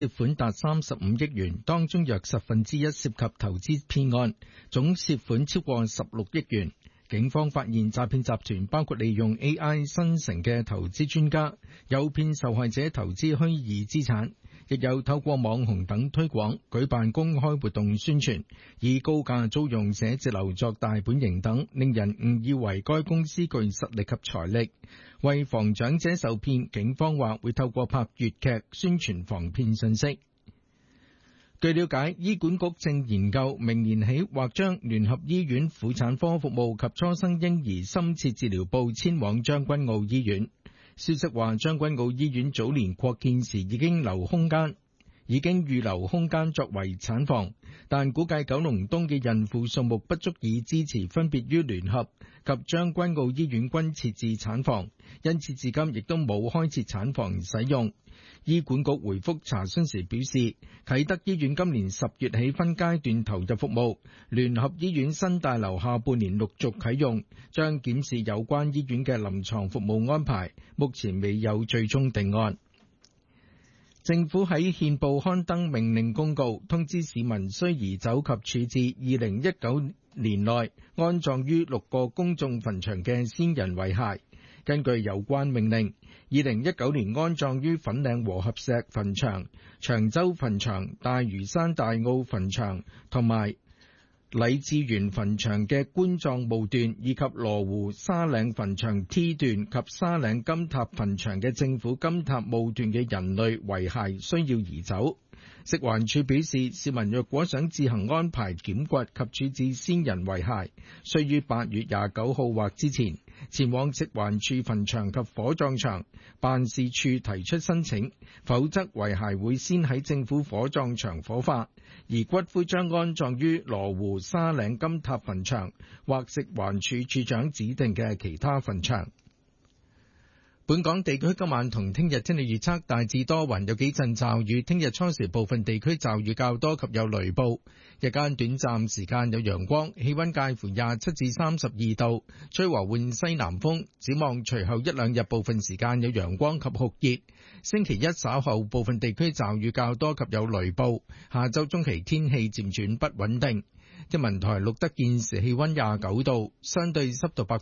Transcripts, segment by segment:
涉款達35億元，當中約1/10涉及投資騙案，總涉款超過16億元。警方發現詐騙集團包括利用 AI 生成嘅投資專家，誘騙受害者投資虛擬資產，亦有透過網紅等推廣，舉辦公開活動宣傳，以高價租用寫字樓作大本營等，令人誤以為該公司具實力及財力。為防長者受騙，警方話會透過拍粵劇宣傳防騙信息。據了解，醫管局正研究明年起或將聯合醫院婦產科服務及初生嬰兒深切治療部遷往將軍澳醫院。消息話，將軍澳醫院早年擴建時已經預留空間作為產房，但估計九龍東嘅孕婦數目不足以支持分別於聯合及將軍澳醫院均設置產房，因此至今亦都冇開設產房使用。醫管局回覆查詢時表示，啟德醫院今年10月起分階段投入服務，聯合醫院新大樓下半年陸續啟用，將檢視有關醫院嘅臨床服務安排，目前未有最終定案。政府喺憲報刊登命令公告，通知市民須移走及處置2019年內安葬於6個公眾墳場嘅先人遺骸。根據有關命令，2019年安葬於粉嶺和合石墳場、長洲墳場、大嶼山大澳墳場同埋禮志園墳場嘅棺葬墓段，以及羅湖沙嶺墳場 T 段及沙嶺金塔墳場嘅政府金塔墓段嘅人類遺骸需要移走。食環署表示，市民若果想自行安排檢掘及處置先人遺骸，需於8月29號或之前前往食環署墳場及火葬場辦事處提出申請，否則遺骸會先喺政府火葬場火化，而骨灰將安葬於羅湖沙嶺金塔墳場或食環署署長指定嘅其他墳場。本港地區今晚同聽日天氣預測大致多雲，有幾陣驟雨。聽日初時部分地區驟雨較多及有雷暴，日間短暫時間有陽光，氣溫介乎27至32度，吹和緩西南風。展望隨後一兩日部分時間有陽光及酷熱，星期一稍後部分地區驟雨較多及有雷暴，下周中期天氣漸轉不穩定。天文台錄得現時氣溫29度，相對濕度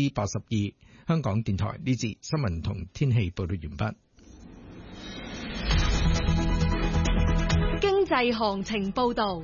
82%。香港電台呢節新聞同天氣報道完畢。 經濟行情報道。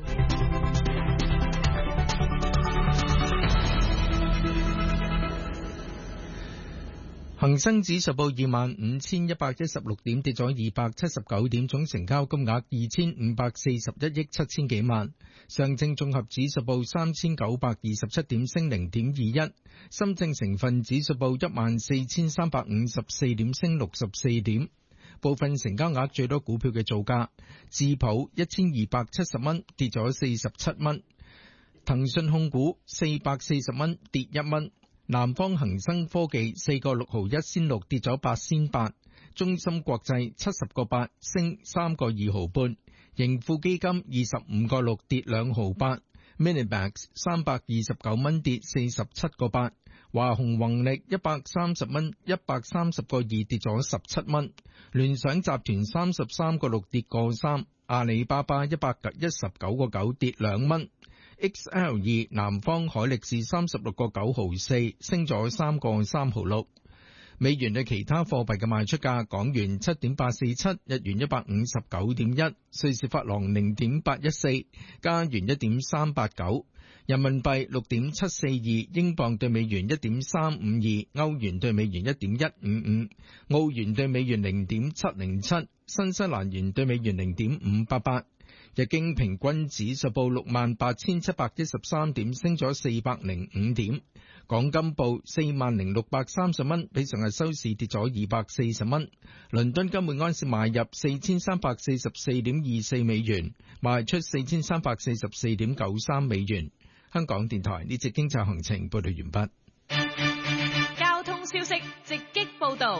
恒生指數報25,116點，跌咗279點，總成交金額2,541億7千幾萬。上證綜合指數報3,927點，升0.21。深證成分指數報14,354點，升64點。部分成交額最多股票嘅造價：智普1270蚊，跌咗47蚊；騰訊控股440蚊，跌1蚊。南方恒生科技4個6毫1仙6，跌咗8仙8；中芯國際70個8，升3個2毫半；盈富基金25個6，跌2毫8； Minimax 329蚊，跌47個8；華虹宏力130蚊，130個2，跌咗17蚊；聯想集團33個6，跌個3；阿里巴巴119個9，跌2蚊。XL2 南方海力士36個9毫4，升咗3個3毫6。美元對其他貨幣嘅賣出價：港元7.847，日元159.1，瑞士法郎0.814，加元1.389，人民幣6.742，英鎊對美元1.352，歐元對美元1.155，澳元對美元0.707，新西蘭元對美元0.588。日經平均指數報68,713點，升咗405點。港金報40,630蚊，比上日收市跌咗240蚊。倫敦金每安士買入4,344.24美元，賣出4,344.93美元。香港電台呢節經濟行情報道完畢。 交通消息直擊報道。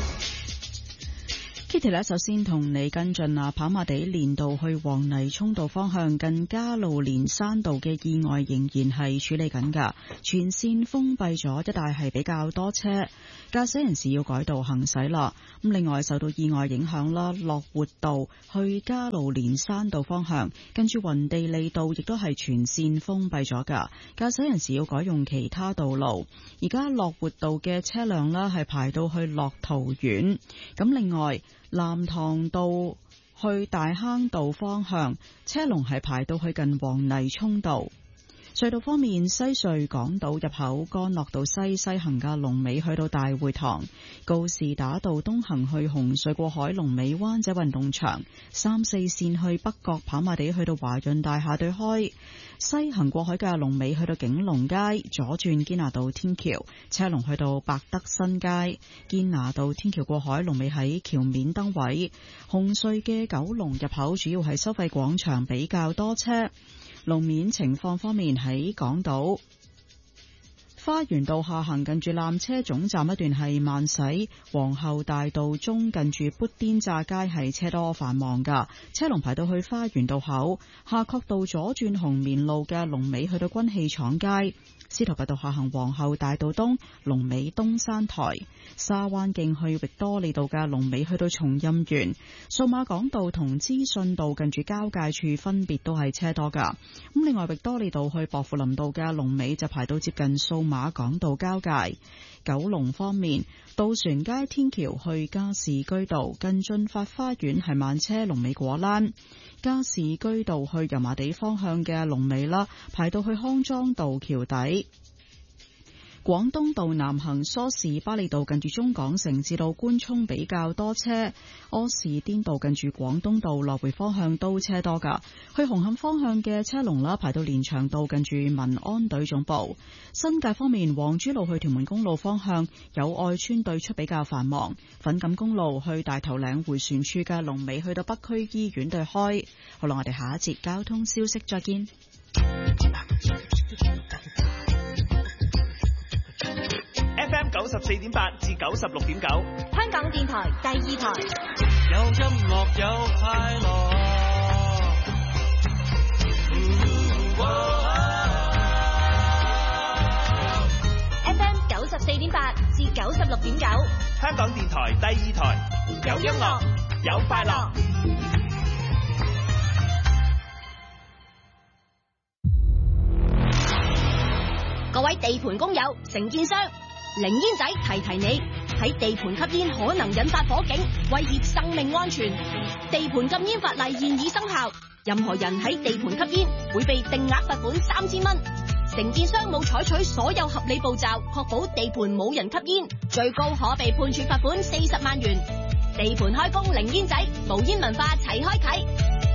Kitty 呢，首先同你跟進跑馬地連道去黃泥涌道方向近加路連山道嘅意外仍然係處理緊㗎，全線封閉咗，一帶係比較多車。 駕駛人士要改道行駛啦。咁另外受到意外影響啦，樂活道去加路連山道方向，跟住雲地利道亦都係全線封閉咗㗎，駕駛人士要改用其他道路。而家樂活道嘅車輛呢係排到去樂桃苑，咁另外藍塘道去大坑道方向，車龍係排到去近黃泥涌道。隧道方面，西隧港島入口干諾道西行嘅龍尾去到大會堂，告士打道東行去紅隧過海龍尾灣仔運動場，3、4線去北角跑馬地去到華潤大廈對開，西行過海嘅龍尾去到景隆街，左轉堅拿道天橋，車龍去到百德新街，堅拿道天橋過海龍尾喺橋面燈位，紅隧嘅九龍入口主要係收費廣場比較多車。路面情況方面，喺港島花園道下行近住纜車總站一段係慢駛，皇后大道中近住砵甸乍街係車多繁忙噶，車龍排到去花園道口，夏慤道左轉紅棉路嘅龍尾去到軍器廠街，司徒拔道下行皇后大道東龍尾東山台，沙灣徑去域多利道嘅龍尾去到松蔭園，數碼港道同資訊道近住交界處分別都係車多噶。咁另外域多利道去薄扶林道嘅龍尾就排到接近數碼港道交界。九龍方面，渡船街天橋去加士居道近駿發花園係慢車龍尾果欄，加士居道去油麻地方向嘅龍尾啦，排到去康莊道橋底。廣東道南行梳士巴利道近住中港城至到官涌比較多車，柯士甸道近住廣東道來回方向都車多噶。去紅磡方向嘅車龍啦，排到連翔道近住民安隊總部。新界方面，黃珠路去屯門公路方向友愛邨對出比較繁忙，粉錦公路去大頭嶺迴旋處嘅龍尾去到北區醫院對開。好啦，我哋下一節交通消息再見。 FM 94.8至96.9， 香港電台第二台， 有音樂有快樂。 FM 94.8至96.9， 香港電台第二台，有音樂有快樂。 各位地盤工友、承建商，零煙仔提提你，喺地盤吸煙可能引發火警，威脅生命安全。地盤禁煙法例現已生效，任何人喺地盤吸煙會被定額罰款3000蚊。承建商冇採取所有合理步驟，確保地盤冇人吸煙，最高可被判處罰款40萬元。地盤開工零煙仔，無煙文化齊開啟。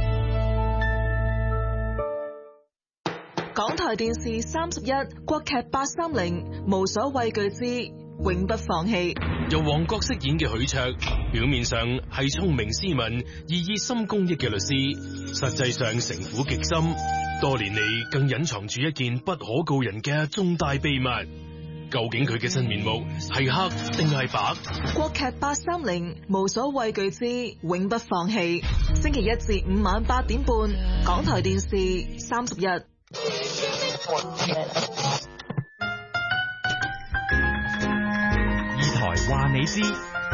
港台電視31國劇830，無所畏懼之永不放棄。 由王國飾演嘅許卓，表面上係聰明斯文、熠熠心公益嘅律師，實際上城府極深，多年嚟更隱藏住一件不可告人嘅重大秘密。究竟佢嘅真面目係黑定係白？ 國劇830，無所畏懼之永不放棄。星期1至5晚8點半，港台電視31。 二台話你知，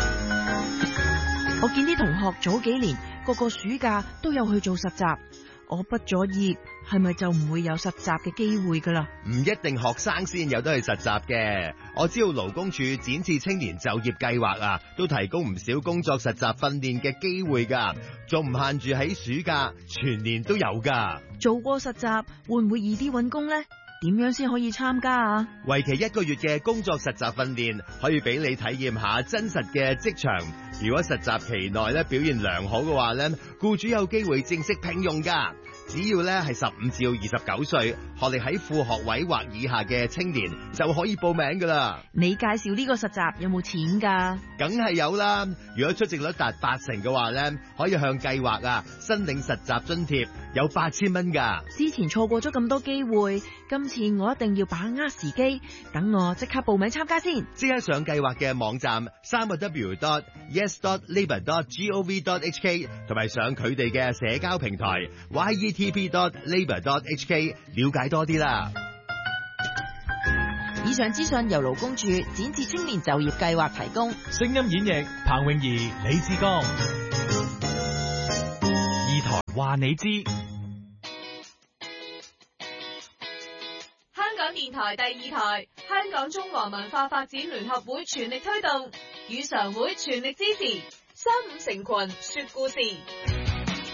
我見啲同學早幾年個個暑假都有去做實習，我畢咗業係咪就唔會有實習嘅機會㗎啦？ 唔一定學生先有得去實習嘅，我知道勞工處展翅青年就業計劃啊，都提供唔少工作實習訓練嘅機會㗎，仲唔限住喺暑假，全年都有㗎。 做過實習會唔會易啲揾工呢？點樣先可以參加啊？ 為期1個月嘅工作實習訓練，可以俾你體驗下真實嘅職場。如果實習期內咧表現良好嘅話咧，僱主有機會正式聘用㗎。只要咧係15至29歲，學歷喺副學位或以下嘅青年就可以報名㗎啦。 你介紹呢個實習有冇錢㗎？ 梗係有啦！如果出席率達80%嘅話咧，可以向計劃啊申領實習津貼，有8000蚊㗎。 之前錯過咗咁多機會，今次我一定要把握時機，等我即刻報名參加先。 即刻上計劃嘅網站3w.yes.labour.gov.hk 同埋上佢哋嘅社交平台 yetp.labour.hk 了解多啲啦。 以上資訊由勞工處展翅青年就業計劃提供。 聲音演繹彭詠儀、李志剛。二台話你知。 香港電台第二台，香港中華文化發展聯合會全力推動，語常會全力支持，三五成群說故事。